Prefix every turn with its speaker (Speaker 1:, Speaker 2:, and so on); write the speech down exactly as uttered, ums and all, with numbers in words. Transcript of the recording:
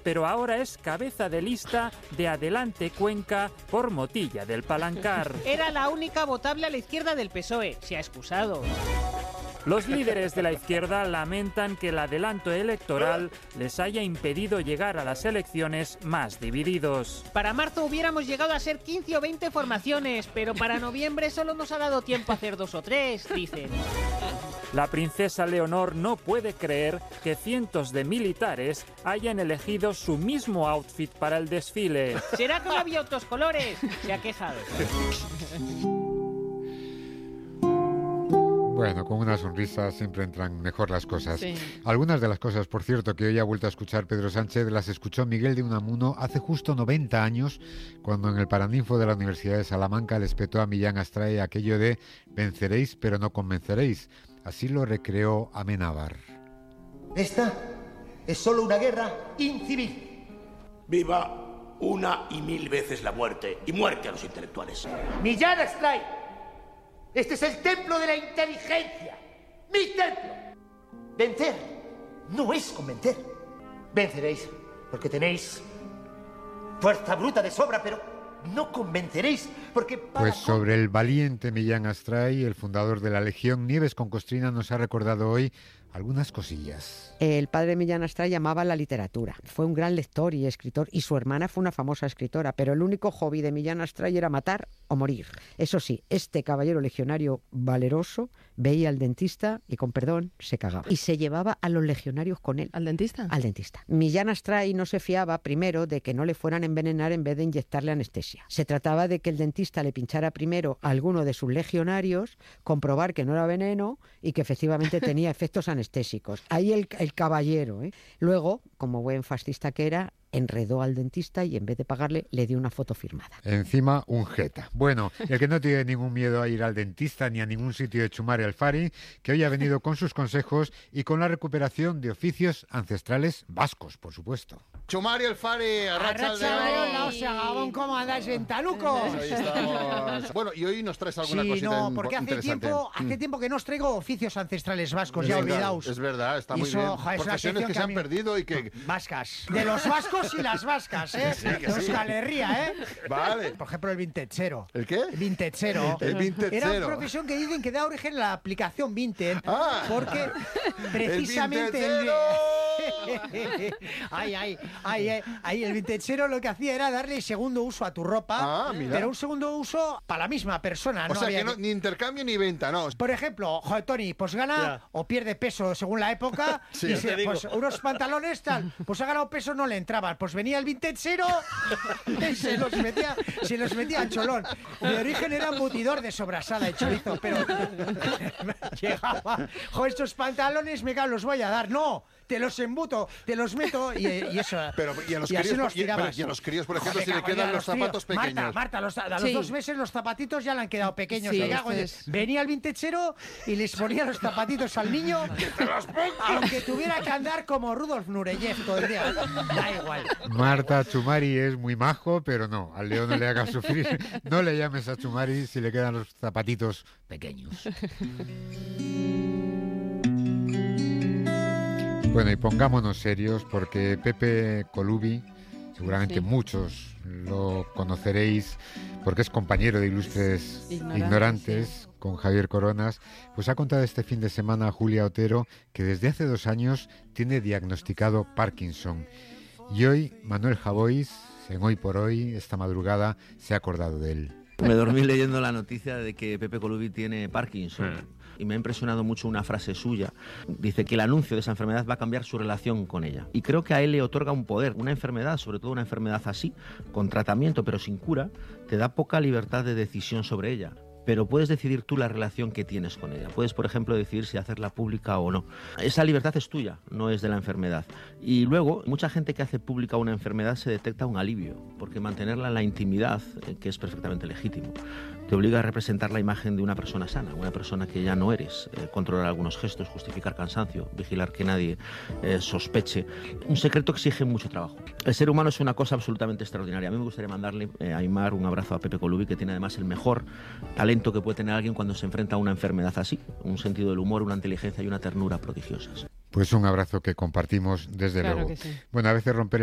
Speaker 1: pero ahora es cabeza de lista de Adelante Cuenca por Motilla del Palancar.
Speaker 2: Era la única votable a la izquierda del P S O E, se ha excusado.
Speaker 1: Los líderes de la izquierda lamentan que el adelanto electoral les haya impedido llegar a las elecciones más divididos.
Speaker 2: Para marzo hubiéramos llegado a ser quince o veinte formaciones, pero para noviembre solo nos ha dado tiempo a hacer dos o tres, dicen.
Speaker 1: La princesa Leonor no puede creer que cientos de militares hayan elegido su mismo outfit para el desfile.
Speaker 2: ¿Será que no había otros colores? Se ha quejado.
Speaker 3: Bueno, con una sonrisa siempre entran mejor las cosas.
Speaker 4: Sí.
Speaker 3: Algunas de las cosas, por cierto, que hoy ha vuelto a escuchar Pedro Sánchez, las escuchó Miguel de Unamuno hace justo noventa años, cuando en el Paraninfo de la Universidad de Salamanca le espetó a Millán Astray aquello de venceréis pero no convenceréis. Así lo recreó Amenábar.
Speaker 5: Esta es solo una guerra incivil.
Speaker 6: Viva una y mil veces la muerte, y muerte a los intelectuales.
Speaker 5: Millán Astray, este es el templo de la inteligencia, mi templo. Vencer no es convencer. Venceréis porque tenéis fuerza bruta de sobra, pero no convenceréis porque... Para...
Speaker 3: Pues sobre el valiente Millán Astray, el fundador de la Legión, Nieves con Costrina nos ha recordado hoy algunas cosillas.
Speaker 7: El padre Millán Astray amaba la literatura. Fue un gran lector y escritor, y su hermana fue una famosa escritora, pero el único hobby de Millán Astray era matar o morir. Eso sí, este caballero legionario valeroso veía al dentista y, con perdón, se cagaba. Y se llevaba a los legionarios con él.
Speaker 4: ¿Al dentista?
Speaker 7: Al dentista. Millán Astray no se fiaba, primero, de que no le fueran a envenenar en vez de inyectarle anestesia. Se trataba de que el dentista le pinchara primero a alguno de sus legionarios, comprobar que no era veneno y que efectivamente tenía efectos anestésicos. Ahí el, el caballero, ¿eh? Luego, como buen fascista que era, enredó al dentista y en vez de pagarle le dio una foto firmada.
Speaker 3: Encima un jeta. Bueno, el que no tiene ningún miedo a ir al dentista ni a ningún sitio de Chumari Alfari, que hoy ha venido con sus consejos y con la recuperación de oficios ancestrales vascos, por supuesto.
Speaker 8: Chumari Alfari,
Speaker 9: Arratsaldeon, ¿cómo andáis, ventanucos?
Speaker 8: Ahí estamos. Bueno, y hoy nos traes alguna
Speaker 9: sí,
Speaker 8: cosita
Speaker 9: no, porque hace
Speaker 8: interesante.
Speaker 9: tiempo, hace tiempo que no os traigo oficios ancestrales vascos, ya
Speaker 8: Venga,
Speaker 9: olvidaos.
Speaker 8: Es verdad, está muy
Speaker 9: eso,
Speaker 8: bien.
Speaker 9: Joder,
Speaker 8: Profesiones que se han
Speaker 9: mí...
Speaker 8: perdido y que...
Speaker 9: Vascas. De los vascos y las vascas, ¿eh?
Speaker 8: Sí, que sí.
Speaker 9: Euskal Herria, ¿eh?
Speaker 8: Vale.
Speaker 9: Por ejemplo, el vintechero.
Speaker 8: ¿El qué?
Speaker 9: Vintechero.
Speaker 8: El vintechero.
Speaker 9: Era una profesión que dicen que da origen a la aplicación Vinted,
Speaker 8: ah,
Speaker 9: porque precisamente...
Speaker 8: El
Speaker 9: el... ay, ay, ay, ay, ay, el vintechero lo que hacía era darle segundo uso a tu ropa,
Speaker 8: ah, mira.
Speaker 9: pero un segundo uso para la misma persona.
Speaker 8: O
Speaker 9: no
Speaker 8: sea,
Speaker 9: había
Speaker 8: que no, ni intercambio ni venta, ¿no?
Speaker 9: Por ejemplo, joder, Tony, pues gana yeah. o pierde peso según la época.
Speaker 8: Sí,
Speaker 9: y se, pues unos pantalones tal, pues ha ganado peso, no le entraban. Pues venía el vintechero y se los metía, se los metía al cholón. De origen era embutidor de sobrasada y chorizo, pero llegaba, joder, estos pantalones me cago, los voy a dar. No, te los embuto, te los meto y, y eso.
Speaker 8: Pero y a los
Speaker 9: y
Speaker 8: críos,
Speaker 9: nos
Speaker 8: y, pero, y a los críos, por ejemplo,
Speaker 9: joder,
Speaker 8: si le quedan los zapatos
Speaker 9: tríos.
Speaker 8: pequeños.
Speaker 9: Marta, Marta, los, a los
Speaker 4: sí.
Speaker 9: dos meses los zapatitos ya le han quedado pequeños.
Speaker 4: Sí,
Speaker 9: entonces, venía el vintechero y les ponía los zapatitos al niño, aunque tuviera que andar como Rudolf Nureyev todo el día. Da igual.
Speaker 3: Marta, Chumari es muy majo, pero no, al Leo no le hagas sufrir. No le llames a Chumari si le quedan los zapatitos pequeños. Bueno, y pongámonos serios porque Pepe Colubi, seguramente sí. muchos lo conoceréis porque es compañero de Ilustres Ignorantes, Ignorantes con Javier Coronas, pues ha contado este fin de semana a Julia Otero que desde hace dos años tiene diagnosticado Parkinson. Y hoy Manuel Javois, en Hoy por Hoy, esta madrugada, se ha acordado de él.
Speaker 10: Me dormí leyendo la noticia de que Pepe Colubi tiene Parkinson. Hmm. Y me ha impresionado mucho una frase suya. Dice que el anuncio de esa enfermedad va a cambiar su relación con ella. Y creo que a él le otorga un poder. Una enfermedad, sobre todo una enfermedad así, con tratamiento pero sin cura, te da poca libertad de decisión sobre ella. Pero puedes decidir tú la relación que tienes con ella. Puedes, por ejemplo, decidir si hacerla pública o no. Esa libertad es tuya, no es de la enfermedad. Y luego, mucha gente que hace pública una enfermedad se detecta un alivio, porque mantenerla en la intimidad, eh, que es perfectamente legítimo, te obliga a representar la imagen de una persona sana, una persona que ya no eres, eh, controlar algunos gestos, justificar cansancio, vigilar que nadie eh, sospeche. Un secreto exige mucho trabajo. El ser humano es una cosa absolutamente extraordinaria. A mí me gustaría mandarle eh, a Aimar un abrazo a Pepe Colubi, que tiene además el mejor talento que puede tener alguien cuando se enfrenta a una enfermedad así, un sentido del humor, una inteligencia y una ternura prodigiosas.
Speaker 3: Pues un abrazo que compartimos desde
Speaker 4: claro
Speaker 3: luego.
Speaker 4: Que sí.
Speaker 3: Bueno, a veces romper